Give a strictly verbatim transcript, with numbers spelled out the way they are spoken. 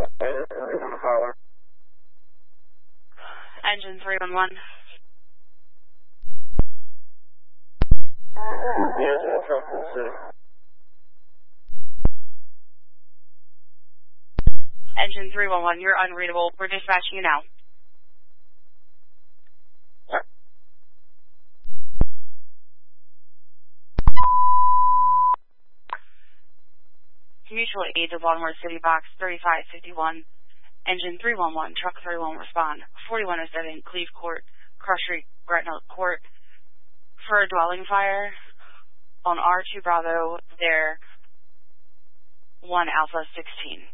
Engine three one one. Engine three one one, you're unreadable. We're dispatching you now. Mutual aid to Baltimore City Box thirty-five fifty-one. Engine three one one, Truck three one respond. forty-one oh seven, Cleve Court, Cross Street, Gretna Court. For a dwelling fire on R two Bravo, there one Alpha sixteen.